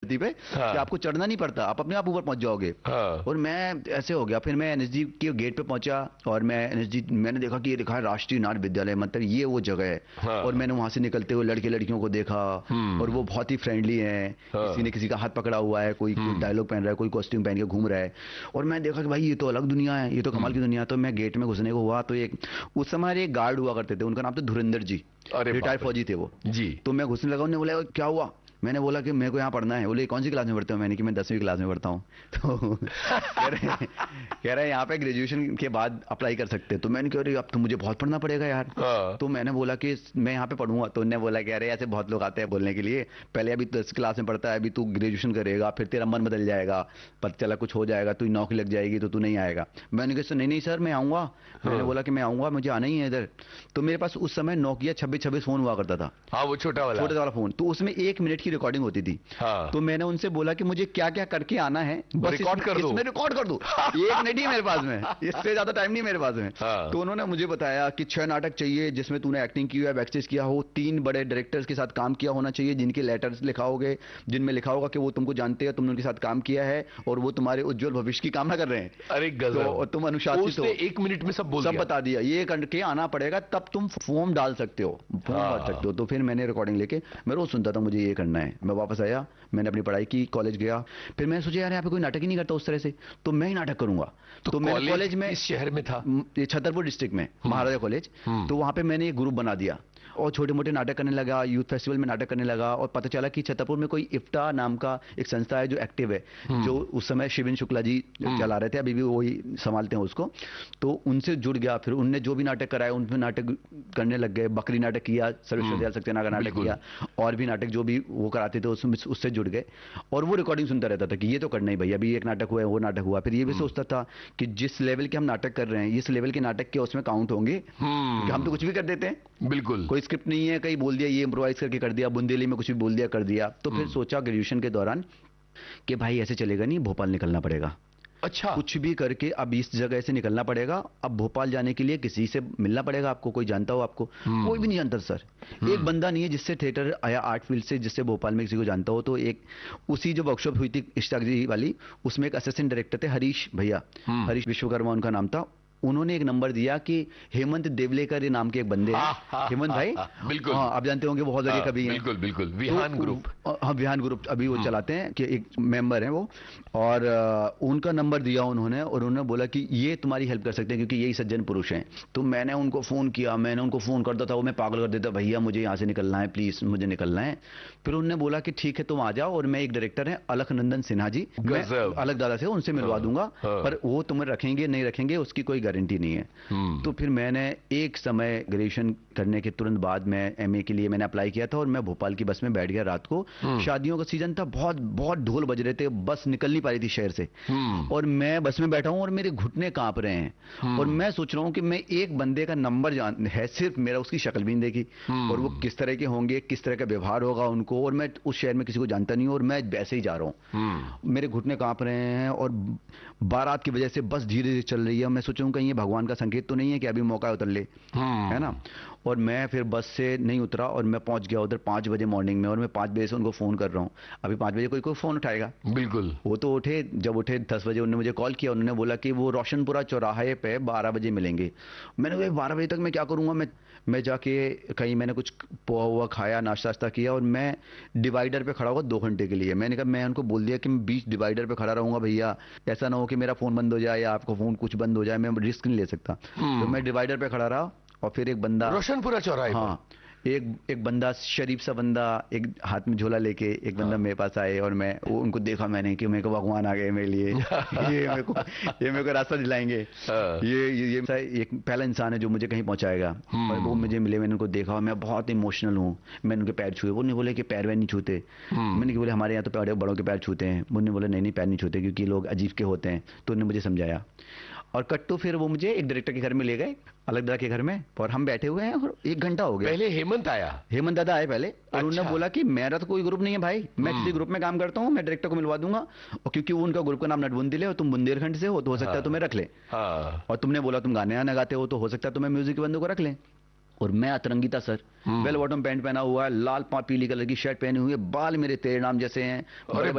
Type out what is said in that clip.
धरती पे कि आपको चढ़ना नहीं पड़ता, आप अपने आप ऊपर पहुंच जाओगे। और मैं ऐसे हो गया, फिर मैं एनएसजी के गेट पे पहुंचा और मैंने देखा कि ये लिखा है राष्ट्रीय नाट्य विद्यालय, मतलब ये वो जगह है। और मैंने वहां से निकलते हुए लड़के लड़कियों को देखा और वो बहुत ही फ्रेंडली हैं, किसी ने किसी का हाथ पकड़ा हुआ है, कोई डायलॉग पहन रहा है, कोई कॉस्ट्यूम पहन के घूम रहा है। और मैं देखा कि भाई ये तो अलग दुनिया है, ये तो कमाल की दुनिया है। तो मैं गेट में घुसने को हुआ तो एक उस समय एक गार्ड हुआ करते थे, उनका नाम था धुरंधर जी, रिटायर्ड फौजी थे वो जी। तो मैं घुसने लगा, उन्होंने बोला क्या हुआ, मैंने बोला कि मेरे को यहाँ पढ़ना है। बोले कौन सी क्लास में पढ़ते हो, मैंने कि मैं 10वीं क्लास में पढ़ता हूँ। तो कह रहे यहाँ पे ग्रेजुएशन के बाद अप्लाई कर सकते हैं। तो मैंने कह रही अब तो मुझे बहुत पढ़ना पड़ेगा यार। तो मैंने बोला कि मैं यहाँ पे पढ़ूंगा। तो उन्होंने बोला कह रहे ऐसे बहुत लोग आते हैं बोलने के लिए, पहले अभी 10 क्लास में पढ़ता है, अभी तू ग्रेजुएशन करेगा, फिर तेरा मन बदल जाएगा, पता चला कुछ हो जाएगा, तू नौकरी लग जाएगी तो तू नहीं आएगा। मैंने कहा नहीं नहीं सर मैं आऊंगा। मैंने बोला कि मैं आऊंगा, मुझे आना ही है इधर। तो मेरे पास उस समय नोकिया 2626 फोन हुआ करता था। हाँ वो छोटा वाला फोन। तो उसमें 1 मिनट की रिकॉर्डिंग होती थी। हाँ। तो मैंने उनसे बोला कि मुझे क्या क्या करके आना है, बस रिकॉर्ड कर दो, इसमें रिकॉर्ड कर दो। 1 मिनट ही मेरे पास में, इससे ज्यादा टाइम नहीं मेरे पास में। हाँ। तो उन्होंने मुझे बताया कि 6 नाटक चाहिए जिसमें तूने एक्टिंग की है, बैक स्टेज किया हो, 3 बड़े डायरेक्टर्स के साथ काम किया होना चाहिए, जिनके लेटर्स लिखाओगे, जिनमें लिखा होगा कि वो तुमको जानते हैं, तुमने उनके साथ काम किया है और वो तुम्हारे उज्जवल भविष्य की कामना कर रहे हैं। अरे गजब। और तुम अनुशासित हो। 1 मिनट में सब बता दिया, ये करके आना पड़ेगा, तब तुम फॉर्म डाल सकते हो, फॉर्म भर सकते हो। तो फिर मैंने रिकॉर्डिंग लेके मैं रोज सुनता था मुझे ये करना है। मैं वापस आया, मैंने अपनी पढ़ाई की, कॉलेज गया। फिर मैंने सोचा यार यहाँ पे कोई नाटक ही नहीं करता उस तरह से, तो मैं ही नाटक करूंगा। तो मेरे कॉलेज में, इस शहर में था, छतरपुर डिस्ट्रिक्ट में महाराजा कॉलेज। तो वहां पे मैंने एक ग्रुप बना दिया और छोटे मोटे नाटक करने लगा, यूथ फेस्टिवल में नाटक करने लगा। और पता चला कि छतरपुर में कोई इफ्टा नाम का एक संस्था है जो एक्टिव है, जो उस समय शिविन शुक्ला जी चला रहे थे, अभी भी वही संभालते हैं उसको। तो उनसे जुड़ गया, फिर उनने जो भी नाटक कराए उनमें नाटक करने लग गए। बकरी नाटक किया, सर्वेश्वर सक्सेना का नाटक किया, और भी नाटक जो भी वो कराते थे उसमें उससे जुड़ गए। और वो रिकॉर्डिंग सुनता रहता था कि ये तो करना ही भैया, अभी एक नाटक हुआ है, वो नाटक हुआ। फिर ये भी सोचता था कि जिस लेवल के हम नाटक कर रहे हैं, इस लेवल के नाटक के उसमें काउंट होंगे, क्योंकि हम तो कुछ भी कर देते हैं, बिल्कुल कोई स्क्रिप्ट नहीं है, कहीं बोल दिया, ये इम्प्रोवाइज करके कर दिया, बुंदेली में कुछ भी बोल दिया कर दिया। तो फिर सोचा ग्रेजुएशन के दौरान कि भाई ऐसे चलेगा नहीं, भोपाल निकलना पड़ेगा। अच्छा, कुछ भी करके अब इस जगह से निकलना पड़ेगा। अब भोपाल जाने के लिए किसी से मिलना पड़ेगा आपको, कोई जानता हो आपको? कोई भी नहीं जानता सर, एक बंदा नहीं है जिससे थिएटर या आर्ट फील्ड से, जिससे भोपाल में किसी को जानता हो। तो एक उसी जो वर्कशॉप हुई थी इश्ताक जी वाली, उसमें एक असिस्टेंट डायरेक्टर थे हरीश भैया, हरीश विश्वकर्मा उनका नाम था। उन्होंने एक नंबर दिया कि हेमंत देवलेकर नाम के एक बंदे हैं, हेमंत भाई, बिल्कुल हाँ आप जानते होंगे, बहुत जगह कभी हैं, बिल्कुल बिल्कुल, विहान ग्रुप, हाँ विहान ग्रुप अभी वो चलाते हैं, कि एक मेंबर हैं वो। और उनका नंबर दिया उन्होंने, और उन्होंने बोला कि ये तुम्हारी हेल्प कर सकते हैं क्योंकि यही सज्जन पुरुष हैं। तो मैंने उनको फोन किया, मैंने उनको फोन करता था, वो मैं पागल कर देता, भैया मुझे यहाँ से निकलना है, प्लीज मुझे निकलना है। फिर उन्होंने बोला कि ठीक है तुम आ जाओ, और मैं एक डायरेक्टर है अलखनंदन सिन्हा जी, मैं अलग दादा से उनसे मिलवा दूंगा, पर वो तुम्हें रखेंगे नहीं रखेंगे उसकी कोई गारंटी नहीं है। तो फिर मैंने एक समय ग्रेजुएशन करने के तुरंत बाद मैं एमए के लिए मैंने अप्लाई किया था, और मैं भोपाल की बस में बैठ गया रात को। शादियों का सीजन था, बहुत बहुत ढोल बज रहे थे, बस निकल नहीं पा रही थी शहर से, और मैं बस में बैठा हूं और मेरे घुटने कांप रहे हैं। और मैं सोच रहा हूं कि मैं एक बंदे का नंबर जान है, सिर्फ मेरा, उसकी शक्ल भी नहीं देखी, और वो किस तरह के होंगे, किस तरह का व्यवहार होगा उनको, और मैं उस शहर में किसी को जानता नहीं हूं, और मैं वैसे ही जा रहा हूं। मेरे घुटने कांप रहे हैं, और बारात की वजह से बस धीरे धीरे चल रही है। मैं सोचूं कहीं ये भगवान का संकेत तो नहीं है कि अभी मौका उतर ले, है ना। और मैं फिर बस से नहीं उतरा, और मैं पहुंच गया उधर 5 बजे मॉर्निंग में, और मैं 5 बजे से उनको फोन कर रहा हूं। अभी 5 बजे कोई फोन उठाएगा? बिल्कुल। वो तो उठे, जब उठे 10 बजे उन्होंने मुझे कॉल किया, उन्होंने बोला कि वो रोशनपुरा चौराहे पे 12 बजे मिलेंगे। मैंने कहा 12 बजे तक मैं क्या करूंगा, मैं जाके कहीं मैंने कुछ पोहा हुआ खाया, नाश्ता वाश्ता किया, और मैं डिवाइडर पे खड़ा हुआ 2 घंटे के लिए। मैंने कहा, मैं उनको बोल दिया कि मैं बीच डिवाइडर पे खड़ा रहूंगा भैया, ऐसा ना हो कि मेरा फोन बंद हो जाए या आपका फोन कुछ बंद हो जाए, मैं रिस्क नहीं ले सकता। तो मैं डिवाइडर पे खड़ा रहा, और फिर एक बंदा रोशनपुरा चौराहे, हाँ, एक बंदा, शरीफ सा बंदा, एक हाथ में झोला लेके एक बंदा मेरे पास आए, और मैं उनको देखा मैंने कि मेरे को भगवान आ गए मेरे लिए। ये मेरे को रास्ता दिलाएंगे, ये एक पहला इंसान है जो मुझे कहीं पहुंचाएगा। और वो मुझे मिले, मैंने उनको देखा, और मैं बहुत इमोशनल हूँ। मैंने उनके पैर छुए, वो नहीं बोले कि पैर वैर नहीं छूते। मैंने बोले हमारे यहाँ तो बड़ों के पैर छूते हैं। उन्होंने बोले नहीं पैर नहीं छूते क्योंकि लोग अजीब के होते हैं। तो उन्होंने मुझे समझाया, और कट्टू फिर वो मुझे एक डायरेक्टर के घर में ले गए, अलग दादा के घर में, और हम बैठे हुए हैं, और 1 घंटा हो गया। पहले हेमंत आया, हेमंत दादा आए पहले, और उन्होंने बोला कि मेरा तो कोई ग्रुप नहीं है भाई, मैं किसी ग्रुप में काम करता हूँ, मैं डायरेक्टर को मिलवा दूंगा, और क्योंकि वो उनका ग्रुप का नाम नटबुंदिल है, और तुम बुंदेलखंड से हो तो हो सकता है तुम्हें रख ले, और तुमने बोला तुम गाने आना गाते हो तो हो सकता है तुम्हें म्यूजिक के बंदों को रख ले। और मैं अतरंगी था सर, बेल बॉटम पैंट पहना हुआ है, लाल पीली कलर की शर्ट पहनी हुई है, बाल मेरे तेरे नाम जैसे हैं,